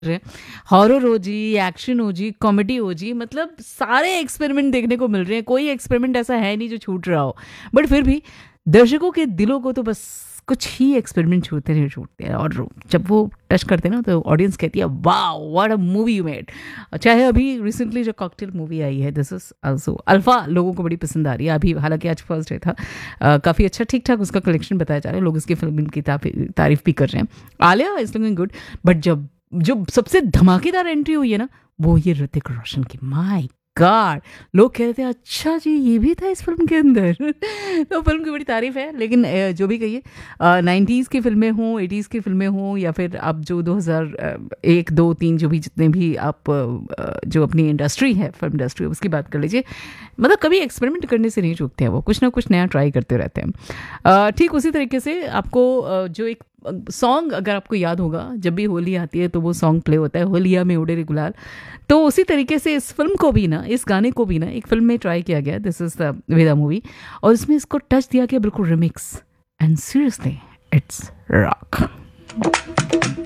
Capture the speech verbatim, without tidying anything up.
रहे हैं। हॉरर हो जी, एक्शन हो जी, कॉमेडी हो जी, मतलब सारे एक्सपेरिमेंट देखने को मिल रहे हैं। कोई एक्सपेरिमेंट ऐसा है नहीं जो छूट रहा हो। बट फिर भी दर्शकों के दिलों को तो बस कुछ ही एक्सपेरिमेंट छूटते नहीं छूटते हैं, और जब वो टच करते हैं ना तो ऑडियंस कहती है वाह what a movie you made. चाहे अभी रिसेंटली जो कॉकटेल मूवी आई है, दिस इज आल्सो अल्फा, लोगों को बड़ी पसंद आ रही है अभी, हालांकि आज फर्स्ट डे था। अ, काफ़ी अच्छा ठीक ठाक उसका कलेक्शन बताया जा रहा है, लोग इसकी फिल्म की तारीफ तारीफ भी कर रहे हैं। Alia is looking good. But जब जो सबसे धमाकेदार एंट्री हुई है ना, वो ये ऋतिक रोशन की, माय गॉड। लोग कह रहे थे अच्छा जी ये भी था इस फिल्म के अंदर। तो फिल्म की बड़ी तारीफ है। लेकिन अ, जो भी कहिए, नाइन्टीज़ की फिल्में हों, एटीज़ की फिल्में हों, या फिर अब जो दो हज़ार एक दो तीन जो भी जितने भी आप अ, जो अपनी इंडस्ट्री है, फिल्म इंडस्ट्री, उसकी बात कर लीजिए, मतलब कभी एक्सपेरिमेंट करने से नहीं चूकते हैं वो, कुछ ना कुछ नया ट्राई करते रहते हैं। अ, ठीक उसी तरीके से आपको अ, जो एक सॉन्ग अगर आपको याद होगा, जब भी होली आती है तो वो सॉन्ग प्ले होता है, होलिया में उड़े रे गुलाल। तो उसी तरीके से इस फिल्म को भी ना, इस गाने को भी ना एक फिल्म में ट्राई किया गया, this is the Veda movie, और इसमें इसको टच दिया गया बिल्कुल remix, and seriously it's rock.